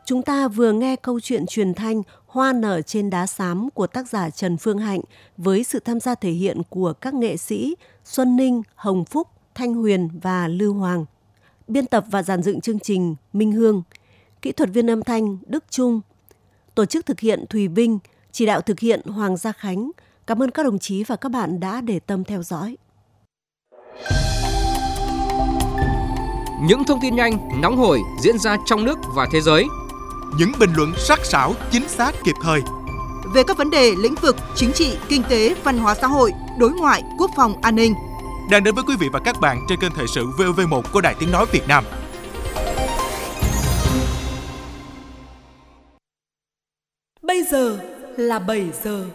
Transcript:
Chúng ta vừa nghe câu chuyện truyền thanh Hoa nở trên đá xám của tác giả Trần Phương Hạnh với sự tham gia thể hiện của các nghệ sĩ Xuân Ninh, Hồng Phúc, Thanh Huyền và Lưu Hoàng. Biên tập và dàn dựng chương trình Minh Hương. Kỹ thuật viên âm thanh Đức Trung. Tổ chức thực hiện Thùy Vinh. Chỉ đạo thực hiện Hoàng Gia Khánh. Cảm ơn các đồng chí và các bạn đã để tâm theo dõi. Những thông tin nhanh, nóng hổi diễn ra trong nước và thế giới. Những bình luận sắc sảo, chính xác, kịp thời. Về các vấn đề lĩnh vực chính trị, kinh tế, văn hóa xã hội, đối ngoại, quốc phòng, an ninh. Đang đến với quý vị và các bạn trên kênh Thời sự VOV1 của Đài Tiếng Nói Việt Nam. Bây giờ là 7 giờ.